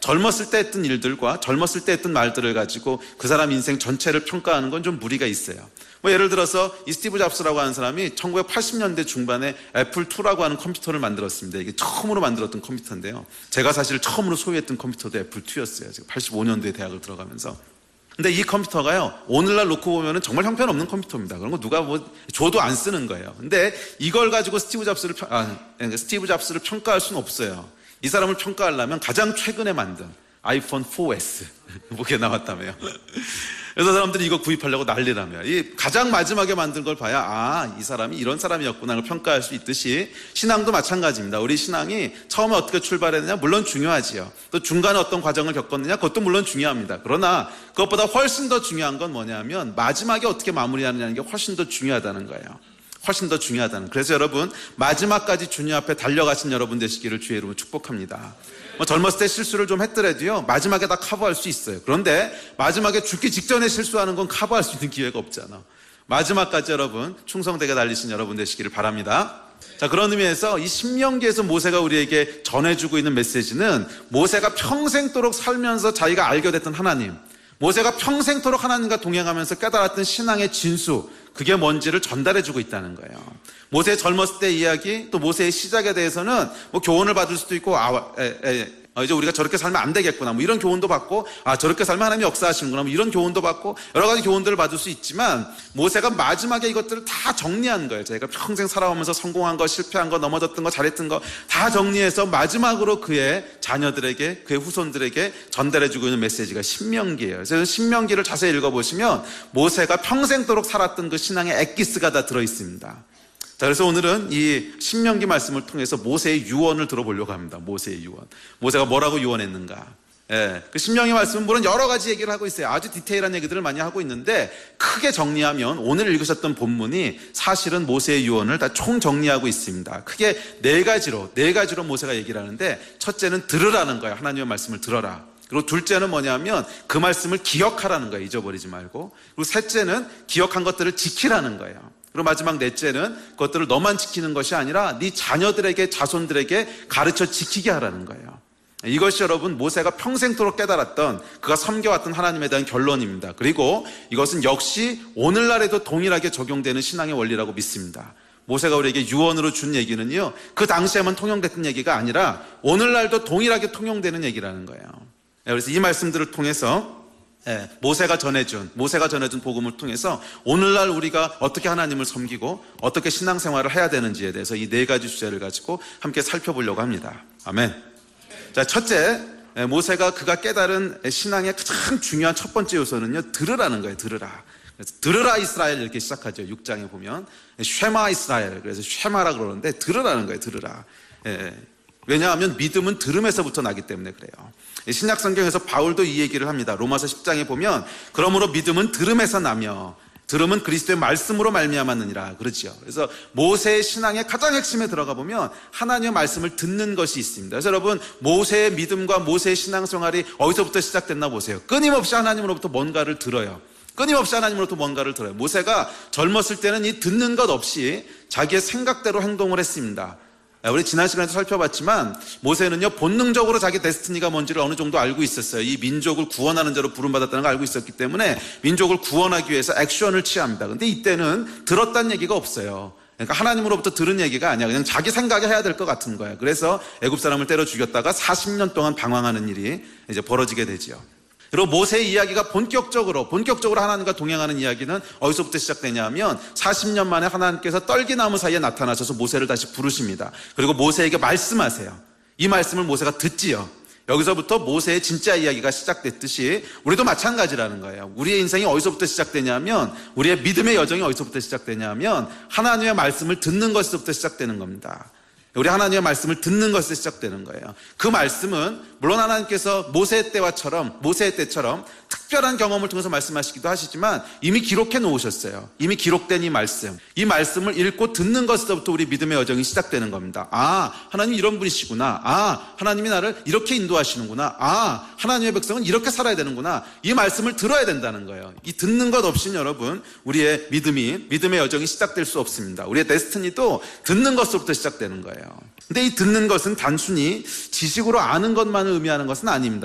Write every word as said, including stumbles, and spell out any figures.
젊었을 때 했던 일들과 젊었을 때 했던 말들을 가지고 그 사람 인생 전체를 평가하는 건 좀 무리가 있어요. 뭐 예를 들어서 이 스티브 잡스라고 하는 사람이 천구백팔십 년대 중반에 애플이라고 하는 컴퓨터를 만들었습니다. 이게 처음으로 만들었던 컴퓨터인데요. 제가 사실 처음으로 소유했던 컴퓨터도 애플이였어요. 제가 팔십오 년도에 대학을 들어가면서. 근데 이 컴퓨터가요, 오늘날 놓고 보면은 정말 형편없는 컴퓨터입니다. 그런 거 누가 뭐 줘도 안 쓰는 거예요. 근데 이걸 가지고 스티브 잡스를 평, 아, 스티브 잡스를 평가할 수는 없어요. 이 사람을 평가하려면 가장 최근에 만든 아이폰 포 에스 그게 나왔다며요. 그래서 사람들이 이거 구입하려고 난리라며. 이 가장 마지막에 만든 걸 봐야 아, 이 사람이 이런 사람이었구나를 평가할 수 있듯이 신앙도 마찬가지입니다. 우리 신앙이 처음에 어떻게 출발했느냐 물론 중요하지요. 또 중간에 어떤 과정을 겪었느냐 그것도 물론 중요합니다. 그러나 그것보다 훨씬 더 중요한 건 뭐냐면 마지막에 어떻게 마무리하느냐는 게 훨씬 더 중요하다는 거예요. 훨씬 더 중요하다는. 그래서 여러분 마지막까지 주님 앞에 달려가신 여러분 되시기를 주의 이름으로 축복합니다. 뭐 젊었을 때 실수를 좀 했더라도요 마지막에 다 커버할 수 있어요. 그런데 마지막에 죽기 직전에 실수하는 건 커버할 수 있는 기회가 없잖아. 마지막까지 여러분 충성되게 달리신 여러분 되시기를 바랍니다. 자, 그런 의미에서 이 신명기에서 모세가 우리에게 전해주고 있는 메시지는 모세가 평생도록 살면서 자기가 알게 됐던 하나님, 모세가 평생토록 하나님과 동행하면서 깨달았던 신앙의 진수, 그게 뭔지를 전달해주고 있다는 거예요. 모세의 젊었을 때 이야기, 또 모세의 시작에 대해서는 뭐 교훈을 받을 수도 있고, 아, 에, 에, 어, 이제 우리가 저렇게 살면 안 되겠구나, 뭐 이런 교훈도 받고, 아, 저렇게 살면 하나님이 역사하시는구나, 뭐 이런 교훈도 받고, 여러 가지 교훈들을 받을 수 있지만, 모세가 마지막에 이것들을 다 정리한 거예요. 자기가 평생 살아오면서 성공한 거, 실패한 거, 넘어졌던 거, 잘했던 거, 다 정리해서 마지막으로 그의 자녀들에게, 그의 후손들에게 전달해주고 있는 메시지가 신명기예요. 그래서 신명기를 자세히 읽어보시면, 모세가 평생도록 살았던 그 신앙의 엑기스가 다 들어있습니다. 자, 그래서 오늘은 이 신명기 말씀을 통해서 모세의 유언을 들어보려고 합니다. 모세의 유언. 모세가 뭐라고 유언했는가. 예, 그 신명기 말씀은 물론 여러 가지 얘기를 하고 있어요. 아주 디테일한 얘기들을 많이 하고 있는데 크게 정리하면 오늘 읽으셨던 본문이 사실은 모세의 유언을 다 총 정리하고 있습니다. 크게 네 가지로, 네 가지로 모세가 얘기를 하는데 첫째는 들으라는 거예요. 하나님의 말씀을 들어라. 그리고 둘째는 뭐냐면 그 말씀을 기억하라는 거예요. 잊어버리지 말고. 그리고 셋째는 기억한 것들을 지키라는 거예요. 그리고 마지막 넷째는 그것들을 너만 지키는 것이 아니라 네 자녀들에게, 자손들에게 가르쳐 지키게 하라는 거예요. 이것이 여러분 모세가 평생토록 깨달았던, 그가 섬겨왔던 하나님에 대한 결론입니다. 그리고 이것은 역시 오늘날에도 동일하게 적용되는 신앙의 원리라고 믿습니다. 모세가 우리에게 유언으로 준 얘기는요, 그 당시에만 통용됐던 얘기가 아니라 오늘날도 동일하게 통용되는 얘기라는 거예요. 그래서 이 말씀들을 통해서 예, 모세가 전해준, 모세가 전해준 복음을 통해서 오늘날 우리가 어떻게 하나님을 섬기고 어떻게 신앙생활을 해야 되는지에 대해서 이 네 가지 주제를 가지고 함께 살펴보려고 합니다. 아멘. 자, 첫째, 모세가 그가 깨달은 신앙의 가장 중요한 첫 번째 요소는요, 들으라는 거예요. 들으라. 그래서 들으라 이스라엘 이렇게 시작하죠. 육 장에 보면 쉐마 이스라엘, 그래서 쉐마라 그러는데 들으라는 거예요. 들으라. 예. 왜냐하면 믿음은 들음에서부터 나기 때문에 그래요. 신약 성경에서 바울도 이 얘기를 합니다. 로마서 십 장에 보면 그러므로 믿음은 들음에서 나며 들음은 그리스도의 말씀으로 말미암았느니라 그러지요. 그래서 모세의 신앙의 가장 핵심에 들어가 보면 하나님의 말씀을 듣는 것이 있습니다. 그래서 여러분 모세의 믿음과 모세의 신앙생활이 어디서부터 시작됐나 보세요. 끊임없이 하나님으로부터 뭔가를 들어요. 끊임없이 하나님으로부터 뭔가를 들어요. 모세가 젊었을 때는 이 듣는 것 없이 자기의 생각대로 행동을 했습니다. 우리 지난 시간에도 살펴봤지만 모세는요 본능적으로 자기 데스티니가 뭔지를 어느 정도 알고 있었어요. 이 민족을 구원하는 자로 부름받았다는 걸 알고 있었기 때문에 민족을 구원하기 위해서 액션을 취합니다. 그런데 이때는 들었다는 얘기가 없어요. 그러니까 하나님으로부터 들은 얘기가 아니야. 그냥 자기 생각에 해야 될 것 같은 거예요. 그래서 애굽 사람을 때려 죽였다가 사십 년 동안 방황하는 일이 이제 벌어지게 되지요. 그리고 모세의 이야기가 본격적으로 본격적으로 하나님과 동행하는 이야기는 어디서부터 시작되냐면 사십 년 만에 하나님께서 떨기나무 사이에 나타나셔서 모세를 다시 부르십니다. 그리고 모세에게 말씀하세요. 이 말씀을 모세가 듣지요. 여기서부터 모세의 진짜 이야기가 시작됐듯이 우리도 마찬가지라는 거예요. 우리의 인생이 어디서부터 시작되냐면, 우리의 믿음의 여정이 어디서부터 시작되냐면 하나님의 말씀을 듣는 것에서부터 시작되는 겁니다. 우리 하나님의 말씀을 듣는 것에서 시작되는 거예요. 그 말씀은 물론 하나님께서 모세 때와처럼 모세 때처럼 특별한 경험을 통해서 말씀하시기도 하시지만 이미 기록해 놓으셨어요. 이미 기록된 이 말씀, 이 말씀을 읽고 듣는 것에서부터 우리 믿음의 여정이 시작되는 겁니다. 아, 하나님이 이런 분이시구나. 아, 하나님이 나를 이렇게 인도하시는구나. 아, 하나님의 백성은 이렇게 살아야 되는구나. 이 말씀을 들어야 된다는 거예요. 이 듣는 것 없이는 여러분 우리의 믿음이 믿음의 여정이 시작될 수 없습니다. 우리의 데스티니도 듣는 것부터 시작되는 거예요. 근데 이 듣는 것은 단순히 지식으로 아는 것만을 의미하는 것은 아닙니다.